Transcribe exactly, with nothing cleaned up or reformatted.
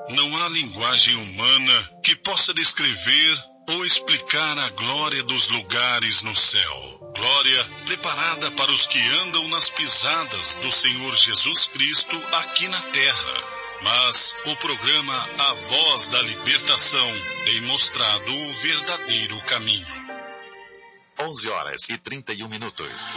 Não há linguagem humana que possa descrever ou explicar a glória dos lugares no céu. Glória preparada para os que andam nas pisadas do Senhor Jesus Cristo aqui na terra. Mas o programa A Voz da Libertação tem mostrado o verdadeiro caminho. onze horas e trinta e um minutos.